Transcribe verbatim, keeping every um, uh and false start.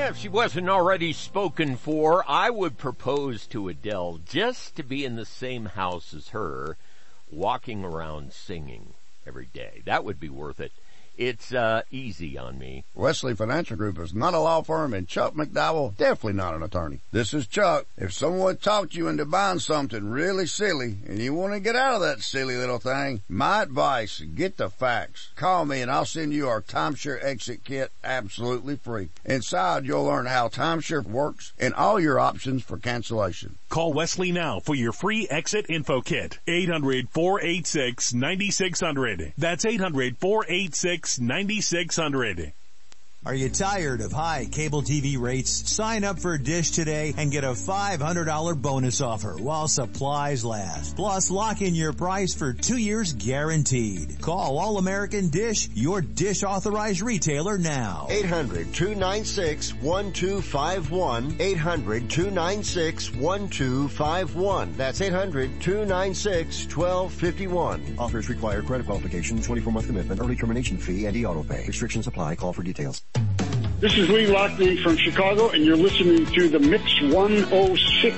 if she wasn't already spoken for, I would propose to Adele just to be in the same house as her, walking around singing every day. That would be worth it. It's uh easy on me. Wesley Financial Group is not a law firm, and Chuck McDowell definitely not an attorney. This is Chuck. If someone talked you into buying something really silly and you want to get out of that silly little thing, my advice, get the facts. Call me and I'll send you our timeshare exit kit absolutely free. Inside, you'll learn how timeshare works and all your options for cancellation. Call Wesley now for your free exit info kit. eight hundred, four eight six, nine six zero zero. That's eight hundred, four eight six, nine six zero zero. Are you tired of high cable T V rates? Sign up for Dish today and get a five hundred dollars bonus offer while supplies last. Plus, lock in your price for two years guaranteed. Call All American Dish, your Dish authorized retailer now. eight hundred, two nine six, one two five one. eight hundred, two nine six, one two five one. That's eight hundred, two nine six, one two five one. Offers require credit qualification, twenty-four month commitment, early termination fee, and e-auto pay. Restrictions apply. Call for details. This is Lee Lockney from Chicago, and you're listening to the Mix one oh six